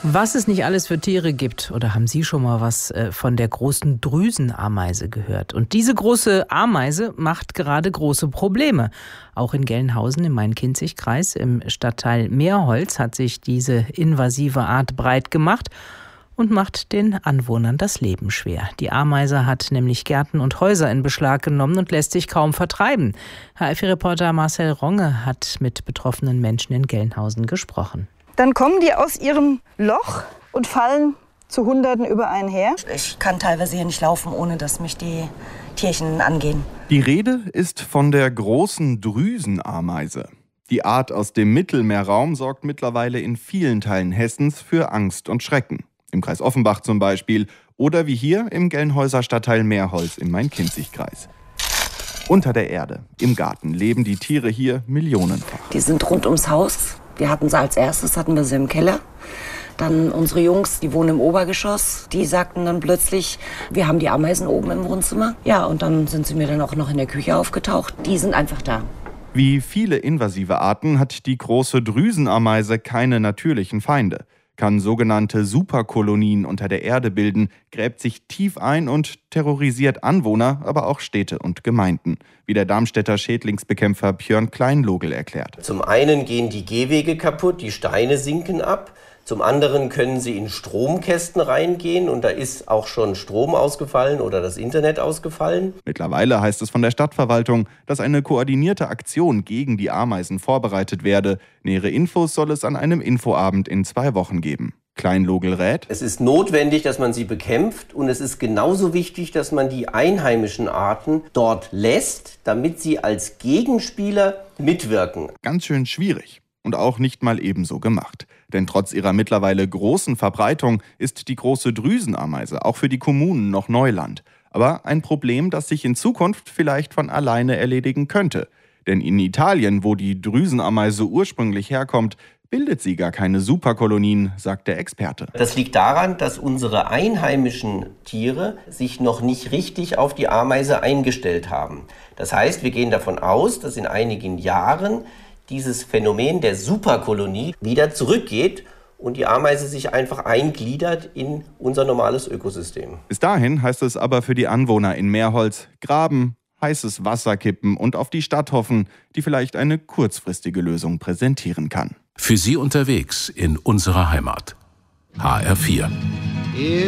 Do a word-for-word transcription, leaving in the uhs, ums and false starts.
Was es nicht alles für Tiere gibt, oder haben Sie schon mal was äh, von der großen Drüsenameise gehört? Und diese große Ameise macht gerade große Probleme. Auch in Gelnhausen im Main-Kinzig-Kreis im Stadtteil Meerholz hat sich diese invasive Art breit gemacht und macht den Anwohnern das Leben schwer. Die Ameise hat nämlich Gärten und Häuser in Beschlag genommen und lässt sich kaum vertreiben. H F I-Reporter Marcel Ronge hat mit betroffenen Menschen in Gelnhausen gesprochen. Dann kommen die aus ihrem Loch und fallen zu Hunderten über einen her. Ich kann teilweise hier nicht laufen, ohne dass mich die Tierchen angehen. Die Rede ist von der großen Drüsenameise. Die Art aus dem Mittelmeerraum sorgt mittlerweile in vielen Teilen Hessens für Angst und Schrecken. Im Kreis Offenbach zum Beispiel oder wie hier im Gelnhauser Stadtteil Meerholz im Main-Kinzig-Kreis. Unter der Erde, im Garten, leben die Tiere hier millionenfach. Die sind rund ums Haus. Wir hatten sie als erstes, hatten wir sie im Keller. Dann unsere Jungs, die wohnen im Obergeschoss, die sagten dann plötzlich, wir haben die Ameisen oben im Wohnzimmer. Ja, und dann sind sie mir dann auch noch in der Küche aufgetaucht. Die sind einfach da. Wie viele invasive Arten hat die große Drüsenameise keine natürlichen Feinde. Kann sogenannte Superkolonien unter der Erde bilden, gräbt sich tief ein und terrorisiert Anwohner, aber auch Städte und Gemeinden, wie der Darmstädter Schädlingsbekämpfer Björn Kleinlogel erklärt. Zum einen gehen die Gehwege kaputt, die Steine sinken ab. Zum anderen können sie in Stromkästen reingehen und da ist auch schon Strom ausgefallen oder das Internet ausgefallen. Mittlerweile heißt es von der Stadtverwaltung, dass eine koordinierte Aktion gegen die Ameisen vorbereitet werde. Nähere Infos soll es an einem Infoabend in zwei Wochen geben. Kleinlogel rät: Es ist notwendig, dass man sie bekämpft und es ist genauso wichtig, dass man die einheimischen Arten dort lässt, damit sie als Gegenspieler mitwirken. Ganz schön schwierig. Und auch nicht mal ebenso gemacht. Denn trotz ihrer mittlerweile großen Verbreitung ist die große Drüsenameise auch für die Kommunen noch Neuland. Aber ein Problem, das sich in Zukunft vielleicht von alleine erledigen könnte. Denn in Italien, wo die Drüsenameise ursprünglich herkommt, bildet sie gar keine Superkolonien, sagt der Experte. Das liegt daran, dass unsere einheimischen Tiere sich noch nicht richtig auf die Ameise eingestellt haben. Das heißt, wir gehen davon aus, dass in einigen Jahren dieses Phänomen der Superkolonie wieder zurückgeht und die Ameise sich einfach eingliedert in unser normales Ökosystem. Bis dahin heißt es aber für die Anwohner in Meerholz graben, heißes Wasser kippen und auf die Stadt hoffen, die vielleicht eine kurzfristige Lösung präsentieren kann. Für Sie unterwegs in unserer Heimat. H R vier.